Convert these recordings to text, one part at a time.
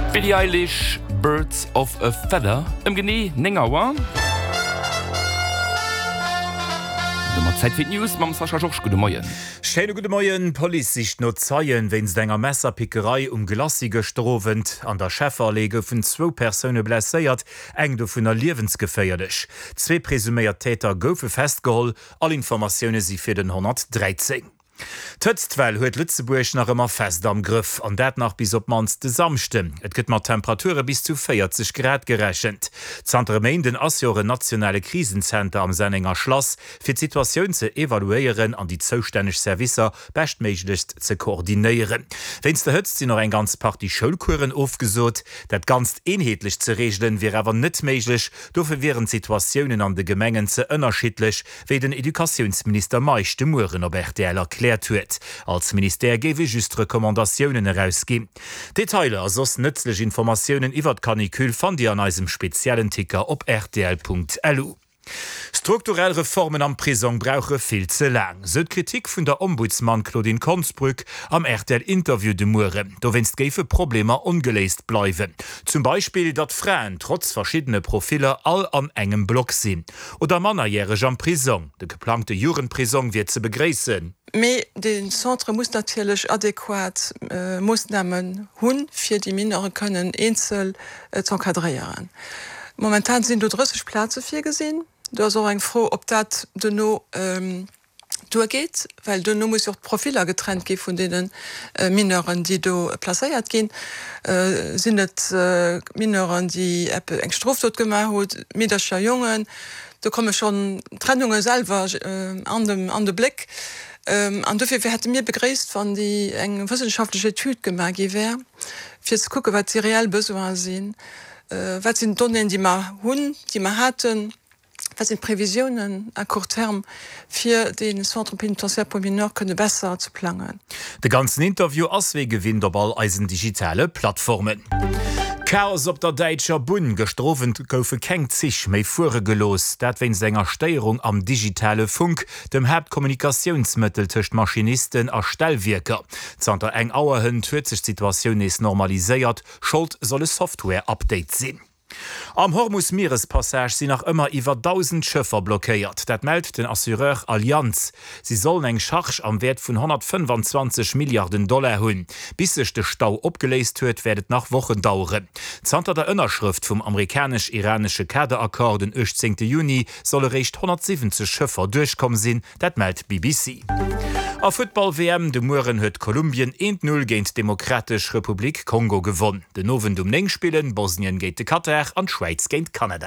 Billie Eilish, Birds of a Feather. Im Genie, Nengauer. Zeit für News, mam Sascha Joch, gute Morgen. Schöne gute Morgen. Police sich nur zeigen, wenn es deiner Messerpickerei Glassi gestorvent an der Schäferlege von 2 Personen blessiert, eng du von der lebensgefährlich. 2 präsumiert Täter goufe festgeholt, alle Informationen sie für den 113. Tëtztwell huet Lützeburg nach immer fest am Griff, an dat nach bis op mans de Samste. Et gëtt mat Temperature bis zu 40 Grad gerechnet. Zanter Meinden ass jore nationale Krisenzenter am Senninger Schloss fir d'Situatioun ze evaluieren an die zoustänneg Servicer bestméiglichst ze koordinieren. Wenns der hëtzt sie noch eng ganz paar die Schulkuren aufgesot, dat ganz enheetlich ze regeln wie awer net méiglech, dofe wären Situatiounen an de Gemengen ze ënnerschiedlech, wie den Edukationsminister Meich de Muren op RTL erklärt huet. Als Minister gewe just Rekommandationen herausgeben. Detailer sos nützlich Informationen iwwer Kanikül fan die an eisem speziellen Ticker op rtl.lu. Strukturelle Reformen am Prison brauche viel zu lang. So Kritik vun der Ombudsmann Claudine Consbrück am RTL-Interview de Mure. Do wennst gefe Probleme ungelesen bleiben. Zum Beispiel, dat Frauen trotz verschiedene Profile all an engem Block sind. Oder mannerjährige am Prison. De geplante Jurenprison wird ze begräßen. Me den Centre muss natürlich adäquat Maßnahmen hun für die Minere können einzeln zu enkadrieren. Momentan sind 30 Plätze für gesehen. Da ist auch ein froh, ob das no durchgeht, weil no muss auch Profile getrennt gehen von denen Mineren, die do placiert gehen. Sind es Mineren, die eng Straftat gemacht haben, midderscher Jungen. Da kommen schon Trennungen selber an den Blick. An dafür hätte mir begräßt, von die eng wissenschaftliche Tüte gemacht wäre, für zu gucken, was sie real besoin sind, was sind Donnen, die man hun, die man hatten, was sind Prävisionen a court terme für den Centre Pénitentiaire pour Mineurs können besser zu planen. De ganzen Interview aswe gewinnt op all eisen digitale Plattformen. Chaos op der Deitscher Bund gestrofend goufe keng sich méi vorgelos, dat wenn senger Steierung am digitale Funk dem Hauptkommunikationsmittel tcht Maschinisten a Stellwirker. Zanter eng Auerhen huet sich Situation is normaliséiert, Schuld solle Software-Update sinn. Am Hormus-Meerespassage sind noch immer über 1000 Schiffer blockiert. Das meldet den Assureur Allianz. Sie sollen eine Charge am Wert von 125 Milliarden Dollar holen. Bis sich der Stau abgelöst wird, wird es nach Wochen dauern. Zanter der Unterschrift vom amerikanisch-iranischen Kaderakkord den 18. Juni sollen recht 170 Schiffer durchkommen sein. Das meldet BBC. Auf Football-WM de Muren huet Kolumbien 1-0 gegen Demokratisch Republik Kongo gewonnen. De nowen Dumneng spielen Bosnien gegen de Katar an Schweiz gegen Kanada.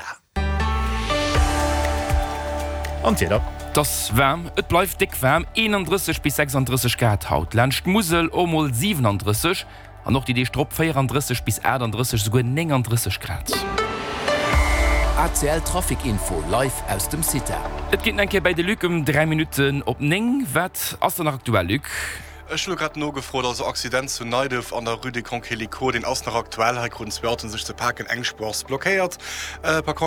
Und jeder. Das wärm, et bleibt dick wärm, 31 bis 36 Grad haut. Lernst Musel omol 37, an noch die Strupp 34 bis 38, sogar 39 Grad. ACL Traffic-Info live aus dem City. Et geht enke bei de Lück 3 Minuten op Neng, wat as der aktuell Lück? Ich habe gerade noch gefragt, dass Accident zu Neidev an der Rue de Conquélico den aus nach Aktuellheit rund 20 sich zu parken Engspors blockiert.